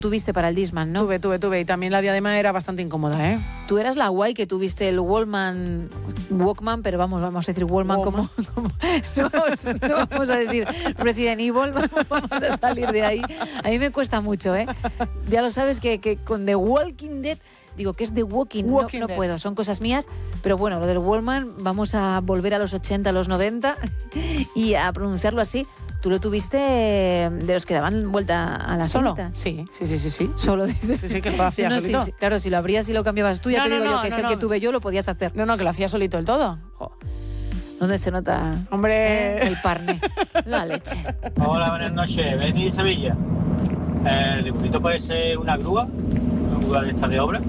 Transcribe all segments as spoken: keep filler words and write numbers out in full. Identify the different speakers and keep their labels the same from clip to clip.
Speaker 1: Tuviste para el Discman, ¿no?
Speaker 2: Tuve, tuve, tuve. Y también la diadema era bastante incómoda, ¿eh?
Speaker 1: Tú eras la guay que tuviste el Walkman, Walkman, pero vamos, vamos a decir Walkman,
Speaker 2: Walkman.
Speaker 1: como... como no, vamos, no vamos a decir Resident Evil, vamos a salir de ahí. A mí me cuesta mucho, ¿eh? Ya lo sabes que, que con The Walking Dead... Digo que es The Walking,
Speaker 2: Walking
Speaker 1: no, no
Speaker 2: Dead.
Speaker 1: puedo, son cosas mías, pero bueno, lo del Walkman, vamos a volver a los ochenta, a los noventa y a pronunciarlo así. ¿Tú lo tuviste de los que daban vuelta a la
Speaker 2: ¿Solo?
Speaker 1: cinta?
Speaker 2: Sí, sí, sí, sí, sí.
Speaker 1: Solo dices.
Speaker 2: Sí, sí, que lo hacía
Speaker 1: No,
Speaker 2: solito.
Speaker 1: sí, sí, claro, si lo abrías y lo cambiabas tú, ya
Speaker 2: No,
Speaker 1: te
Speaker 2: no,
Speaker 1: digo
Speaker 2: no,
Speaker 1: yo que
Speaker 2: no,
Speaker 1: es el
Speaker 2: no.
Speaker 1: que tuve yo, lo podías hacer.
Speaker 2: No, no, que lo hacía solito el todo.
Speaker 1: Jo, ¿dónde se nota
Speaker 2: Hombre.
Speaker 1: eh, el parné? La leche.
Speaker 3: Hola, buenas noches. Beni de Sevilla. El dibujito puede ser una grúa, una grúa de esta de obra.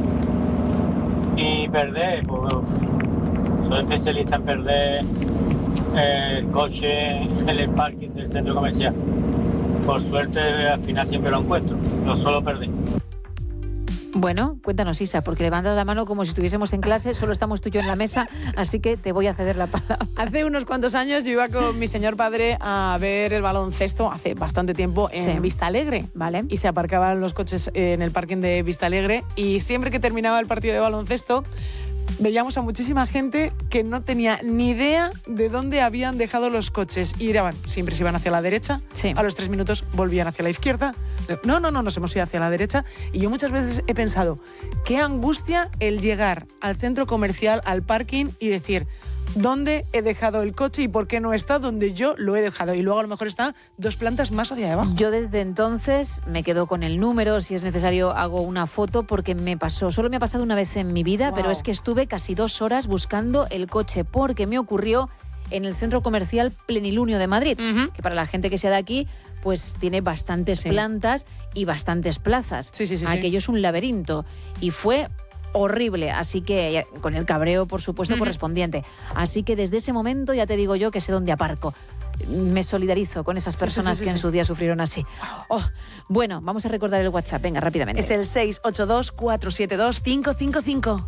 Speaker 3: Y perder, pues soy especialista en perder el coche en el parking del centro comercial. Por suerte, al final siempre lo encuentro, lo suelo perder.
Speaker 1: Bueno, cuéntanos, Isa, porque levantas la mano como si estuviésemos en clase, solo estamos tú y yo en la mesa, así que te voy a ceder la palabra.
Speaker 2: Hace unos cuantos años yo iba con mi señor padre a ver el baloncesto, hace bastante tiempo, en
Speaker 1: Sí.
Speaker 2: Vista Alegre.
Speaker 1: Vale.
Speaker 2: Y se aparcaban los coches en el parking de Vista Alegre y siempre que terminaba el partido de baloncesto veíamos a muchísima gente que no tenía ni idea de dónde habían dejado los coches y iban, siempre se iban hacia la derecha,
Speaker 1: Sí.
Speaker 2: a los tres minutos volvían hacia la izquierda. No, no, no, nos hemos ido hacia la derecha y yo muchas veces he pensado, qué angustia el llegar al centro comercial, al parking y decir, ¿dónde he dejado el coche y por qué no está donde yo lo he dejado? Y luego a lo mejor está dos plantas más hacia abajo.
Speaker 1: Yo desde entonces me quedo con el número, si es necesario hago una foto porque me pasó, solo me ha pasado una vez en mi vida,
Speaker 2: Wow.
Speaker 1: pero es que estuve casi dos horas buscando el coche porque me ocurrió en el centro comercial Plenilunio de Madrid,
Speaker 2: Ujú.
Speaker 1: que para la gente que sea de aquí, pues tiene bastantes
Speaker 2: Sí.
Speaker 1: plantas y bastantes plazas.
Speaker 2: Sí, sí, sí, sí.
Speaker 1: Aquello es un laberinto y fue horrible, así que con el cabreo, por supuesto,
Speaker 2: Ujú.
Speaker 1: correspondiente. Así que desde ese momento ya te digo yo que sé dónde aparco. Me solidarizo con esas
Speaker 2: Sí,
Speaker 1: personas
Speaker 2: sí, sí,
Speaker 1: que
Speaker 2: sí,
Speaker 1: en
Speaker 2: sí.
Speaker 1: su día sufrieron así. Oh, bueno, vamos a recordar el WhatsApp, venga, rápidamente.
Speaker 2: Es el seis ocho dos, cuatro siete dos, cinco cinco cinco.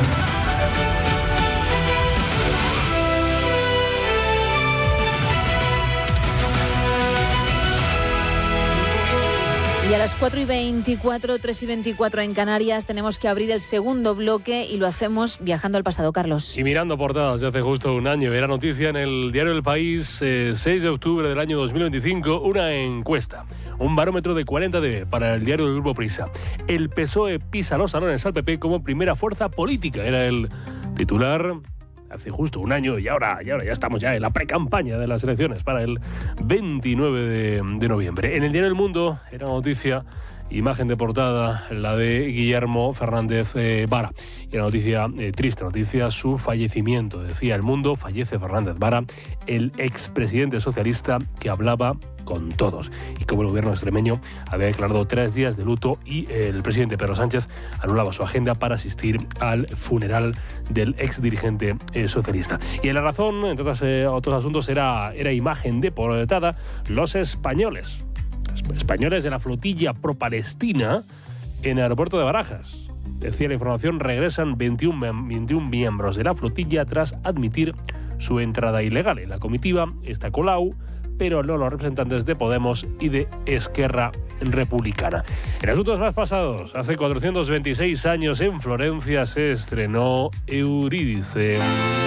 Speaker 1: Y a las cuatro y veinticuatro, tres y veinticuatro en Canarias tenemos que abrir el segundo bloque y lo hacemos viajando al pasado, Carlos.
Speaker 4: Y mirando portadas de hace justo un año, era noticia en el diario El País, eh, seis de octubre del año dos mil veinticinco, una encuesta, un barómetro de cuarenta D para el diario del Grupo Prisa. El P S O E pisa los salones al P P como primera fuerza política, era el titular hace justo un año y ahora, y ahora ya estamos ya en la pre-campaña de las elecciones para el veintinueve de, de noviembre. En el diario El Mundo era noticia, imagen de portada, la de Guillermo Fernández eh, Vara. Y la noticia, eh, triste noticia, su fallecimiento. Decía El Mundo, fallece Fernández Vara, el expresidente socialista que hablaba con todos. Y como el gobierno extremeño había declarado tres días de luto y el presidente Pedro Sánchez anulaba su agenda para asistir al funeral del ex dirigente eh, socialista. Y en La Razón, entre otros, eh, otros asuntos, era, era imagen de portada, los españoles. Españoles de la flotilla pro-palestina en el aeropuerto de Barajas. Decía la información, regresan veintiún, veintiún miembros de la flotilla tras admitir su entrada ilegal. En la comitiva está Colau, pero no los representantes de Podemos y de Esquerra Republicana. En asuntos más pasados, hace cuatrocientos veintiséis años en Florencia se estrenó Eurídice.